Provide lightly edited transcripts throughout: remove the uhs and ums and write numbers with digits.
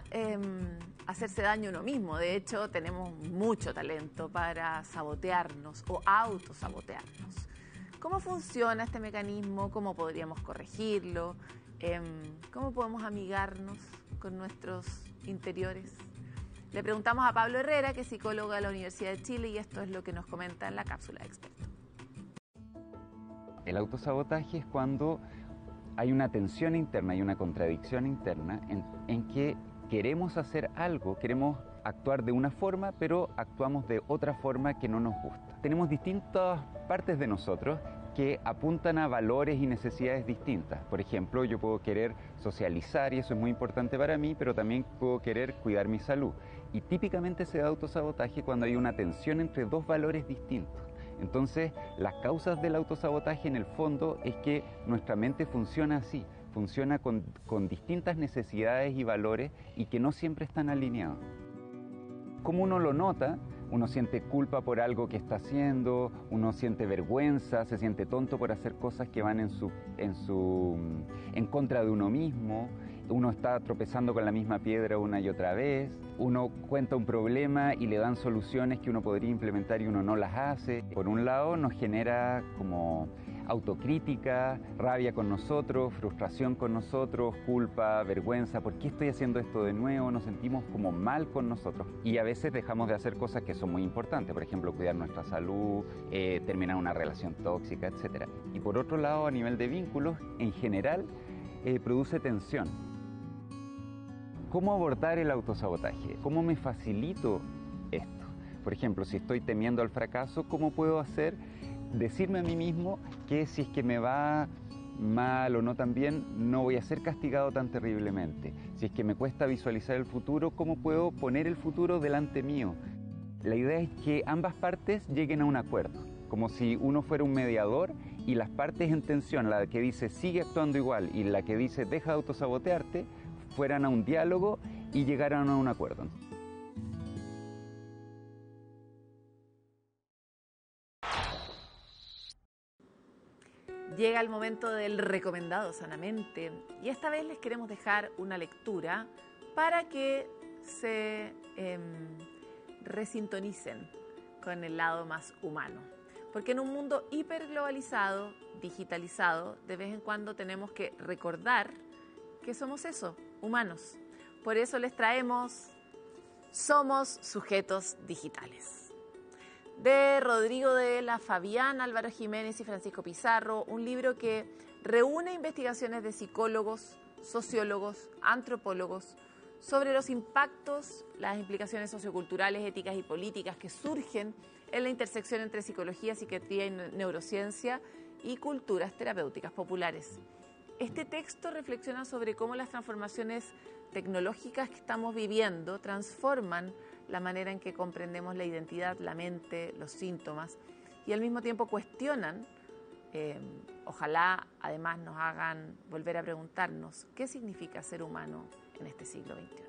hacerse daño uno mismo. De hecho, tenemos mucho talento para sabotearnos o autosabotearnos. ¿Cómo funciona este mecanismo? ¿Cómo podríamos corregirlo? ¿Cómo podemos amigarnos con nuestros interiores? Le preguntamos a Pablo Herrera, que es psicólogo de la Universidad de Chile, y esto es lo que nos comenta en la cápsula de experto. El autosabotaje es cuando hay una tensión interna, hay una contradicción interna en que queremos hacer algo, queremos actuar de una forma, pero actuamos de otra forma que no nos gusta. Tenemos distintas partes de nosotros que apuntan a valores y necesidades distintas. Por ejemplo, yo puedo querer socializar y eso es muy importante para mí, pero también puedo querer cuidar mi salud. Y típicamente se da autosabotaje cuando hay una tensión entre dos valores distintos. Entonces, las causas del autosabotaje en el fondo es que nuestra mente funciona así, funciona con distintas necesidades y valores y que no siempre están alineados. ¿Cómo uno lo nota? Uno siente culpa por algo que está haciendo, uno siente vergüenza, se siente tonto por hacer cosas que van en contra de uno mismo. Uno está tropezando con la misma piedra una y otra vez. Uno cuenta un problema y le dan soluciones que uno podría implementar y uno no las hace. Por un lado nos genera como autocrítica, rabia con nosotros, frustración con nosotros, culpa, vergüenza. ¿Por qué estoy haciendo esto de nuevo? Nos sentimos como mal con nosotros y a veces dejamos de hacer cosas que son muy importantes. Por ejemplo, cuidar nuestra salud, terminar una relación tóxica, etc. Y por otro lado, a nivel de vínculos, en general, produce tensión. ¿Cómo abordar el autosabotaje? ¿Cómo me facilito esto? Por ejemplo, si estoy temiendo al fracaso, ¿cómo puedo decirme a mí mismo que si es que me va mal o no tan bien, no voy a ser castigado tan terriblemente? Si es que me cuesta visualizar el futuro, ¿cómo puedo poner el futuro delante mío? La idea es que ambas partes lleguen a un acuerdo, como si uno fuera un mediador y las partes en tensión, la que dice sigue actuando igual y la que dice deja de autosabotearte, fueran a un diálogo y llegaran a un acuerdo. Llega el momento del recomendado sanamente y esta vez les queremos dejar una lectura para que se resintonicen con el lado más humano. Porque en un mundo hiperglobalizado, digitalizado, de vez en cuando tenemos que recordar que somos eso, humanos. Por eso les traemos Somos Sujetos Digitales, de Rodrigo de la Fabián, Álvaro Jiménez y Francisco Pizarro, un libro que reúne investigaciones de psicólogos, sociólogos, antropólogos sobre los impactos, las implicaciones socioculturales, éticas y políticas que surgen en la intersección entre psicología, psiquiatría y neurociencia y culturas terapéuticas populares. Este texto reflexiona sobre cómo las transformaciones tecnológicas que estamos viviendo transforman la manera en que comprendemos la identidad, la mente, los síntomas y al mismo tiempo cuestionan, ojalá además nos hagan volver a preguntarnos qué significa ser humano en este siglo XXI.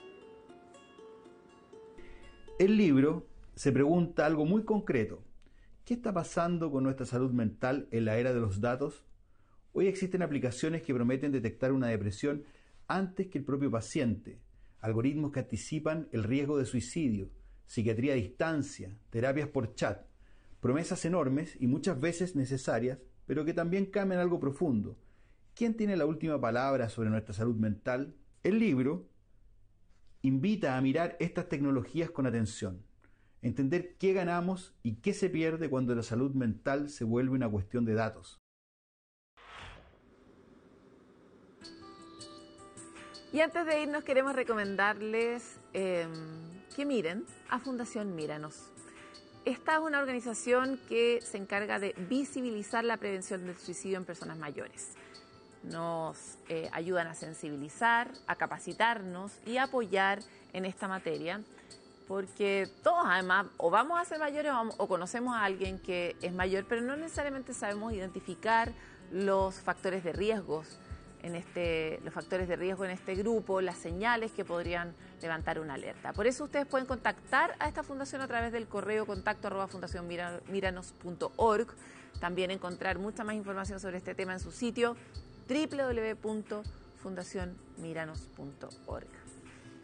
El libro se pregunta algo muy concreto. ¿Qué está pasando con nuestra salud mental en la era de los datos? Hoy existen aplicaciones que prometen detectar una depresión antes que el propio paciente, algoritmos que anticipan el riesgo de suicidio, psiquiatría a distancia, terapias por chat, promesas enormes y muchas veces necesarias, pero que también cambian algo profundo. ¿Quién tiene la última palabra sobre nuestra salud mental? El libro invita a mirar estas tecnologías con atención, entender qué ganamos y qué se pierde cuando la salud mental se vuelve una cuestión de datos. Y antes de irnos queremos recomendarles que miren a Fundación Míranos. Esta es una organización que se encarga de visibilizar la prevención del suicidio en personas mayores. Nos ayudan a sensibilizar, a capacitarnos y a apoyar en esta materia, porque todos además o vamos a ser mayores o conocemos a alguien que es mayor, pero no necesariamente sabemos identificar los factores de riesgos en este grupo, las señales que podrían levantar una alerta. Por eso ustedes pueden contactar a esta fundación a través del correo contacto@fundacionmiranos.org. También encontrar mucha más información sobre este tema en su sitio www.fundacionmiranos.org.